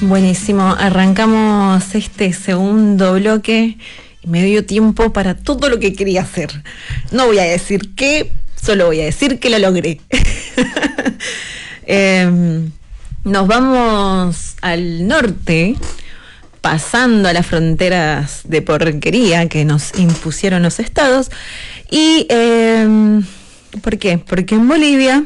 Buenísimo, arrancamos este segundo bloque y me dio tiempo para todo lo que quería hacer. No voy a decir qué, solo voy a decir que lo logré. Nos vamos al norte, pasando a las fronteras de porquería que nos impusieron los estados. Y ¿por qué? Porque en Bolivia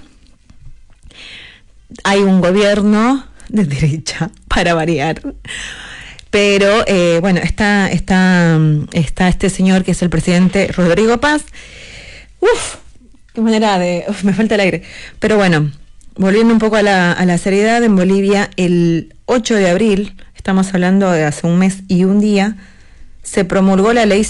hay un gobierno de derecha, para variar, pero bueno, está este señor que es el presidente Rodrigo Paz. Qué manera de... me falta el aire. Pero bueno, volviendo un poco a la seriedad, en Bolivia, el 8 de abril, estamos hablando de hace un mes y un día, se promulgó la ley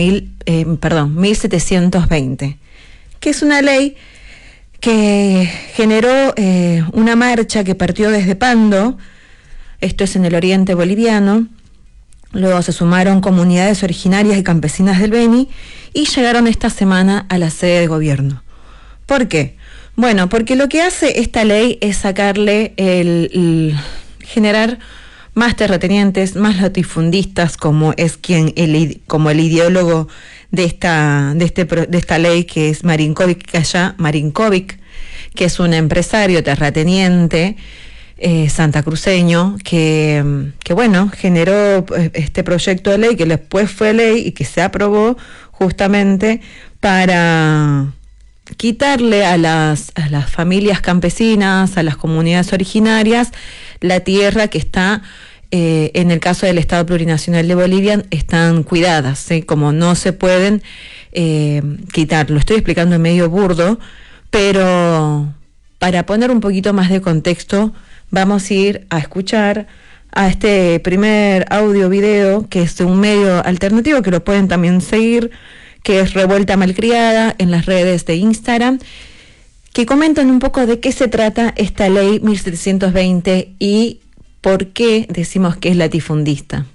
1720, que es una ley que generó una marcha que partió desde Pando, esto es en el oriente boliviano, luego se sumaron comunidades originarias y campesinas del Beni y llegaron esta semana a la sede de gobierno. ¿Por qué? Bueno, porque lo que hace esta ley es sacarle generar más terratenientes, más latifundistas, como es como el ideólogo de esta ley, que es Marinkovic, que es un empresario terrateniente santacruceño que bueno, generó este proyecto de ley que después fue ley y que se aprobó justamente para quitarle a las familias campesinas, a las comunidades originarias, la tierra que está en el caso del Estado Plurinacional de Bolivia, están cuidadas, ¿sí? Como no se pueden quitar. Lo estoy explicando en medio burdo, pero para poner un poquito más de contexto, vamos a ir a escuchar a este primer audio video, que es de un medio alternativo, que lo pueden también seguir, que es Revuelta Malcriada, en las redes de Instagram, que comentan un poco de qué se trata esta ley 1720 y por qué decimos que es latifundista.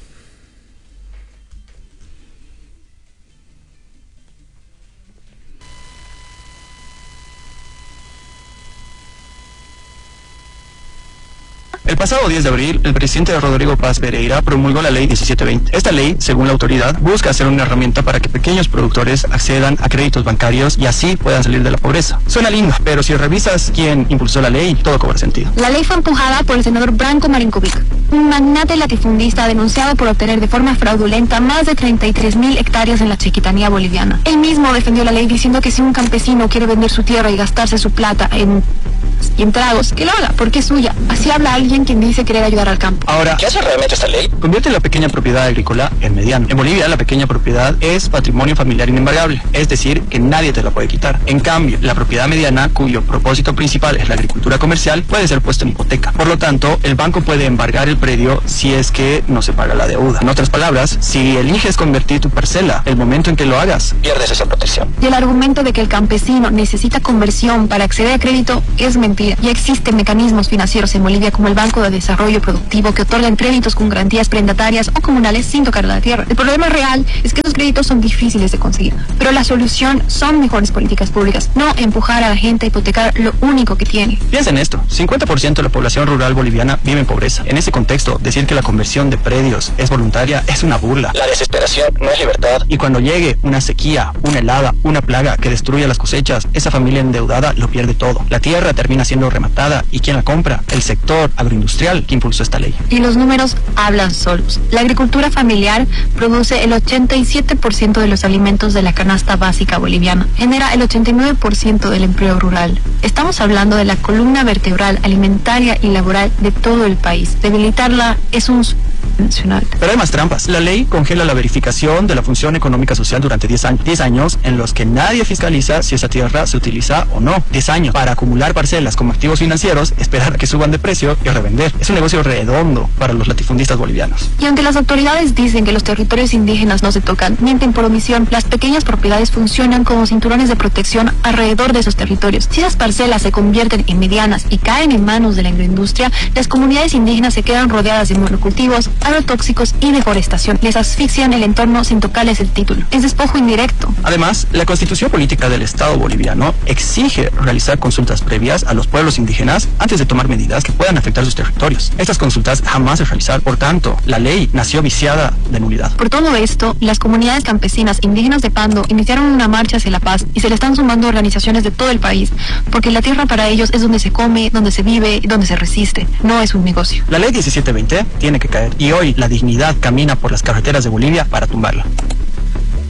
El pasado 10 de abril, el presidente Rodrigo Paz Pereira promulgó la ley 1720. Esta ley, según la autoridad, busca ser una herramienta para que pequeños productores accedan a créditos bancarios y así puedan salir de la pobreza. Suena lindo, pero si revisas quién impulsó la ley, todo cobra sentido. La ley fue empujada por el senador Branko Marinkovic, un magnate latifundista denunciado por obtener de forma fraudulenta más de 33.000 hectáreas en la chiquitanía boliviana. Él mismo defendió la ley diciendo que si un campesino quiere vender su tierra y gastarse su plata en tragos, que lo haga, porque es suya. Así habla alguien quien dice querer ayudar al campo. Ahora, ¿qué hace realmente esta ley? Convierte la pequeña propiedad agrícola en mediana. En Bolivia, la pequeña propiedad es patrimonio familiar inembargable, es decir, que nadie te la puede quitar. En cambio, la propiedad mediana, cuyo propósito principal es la agricultura comercial, puede ser puesta en hipoteca. Por lo tanto, el banco puede embargar el predio si es que no se paga la deuda. En otras palabras, si eliges convertir tu parcela, el momento en que lo hagas, pierdes esa protección. Y el argumento de que el campesino necesita conversión para acceder a crédito es mentira. Ya existen mecanismos financieros en Bolivia como el Banco de Desarrollo Productivo que otorgan créditos con garantías predatarias o comunales sin tocar la tierra. El problema real es que esos créditos son difíciles de conseguir, pero la solución son mejores políticas públicas, no empujar a la gente a hipotecar lo único que tiene. Piensa en esto, 50% de la población rural boliviana vive en pobreza. En ese contexto, decir que la conversión de predios es voluntaria es una burla. La desesperación no es libertad. Y cuando llegue una sequía, una helada, una plaga que destruya las cosechas, esa familia endeudada lo pierde todo. La tierra termina siendo rematada y ¿quién la compra? El sector agroindustrial que impulsó esta ley. Y los números hablan solos. La agricultura familiar produce el 87% de los alimentos de la canasta básica boliviana. Genera el 89% del empleo rural. Estamos hablando de la columna vertebral alimentaria y laboral de todo el país. Debilitarla es un nacional. Pero hay más trampas. La ley congela la verificación de la función económica social durante 10 años. 10 años en los que nadie fiscaliza si esa tierra se utiliza o no. 10 años para acumular parcelas como activos financieros, esperar a que suban de precio y revender. Es un negocio redondo para los latifundistas bolivianos. Y aunque las autoridades dicen que los territorios indígenas no se tocan, mienten por omisión. Las pequeñas propiedades funcionan como cinturones de protección alrededor de esos territorios. Si las parcelas se convierten en medianas y caen en manos de la agroindustria, las comunidades indígenas se quedan rodeadas de monocultivos, agrotóxicos y deforestación. Les asfixian el entorno sin tocarles el título. Es despojo indirecto. Además, la Constitución Política del Estado boliviano exige realizar consultas previas a los pueblos indígenas antes de tomar medidas que puedan afectar sus territorios. Estas consultas jamás se realizaron, por tanto, la ley nació viciada de nulidad. Por todo esto, las comunidades campesinas indígenas de Pando iniciaron una marcha hacia la paz y se le están sumando organizaciones de todo el país, porque la tierra para ellos es donde se come, donde se vive y donde se resiste. No es un negocio. La ley 1720 tiene que caer y hoy la dignidad camina por las carreteras de Bolivia para tumbarla.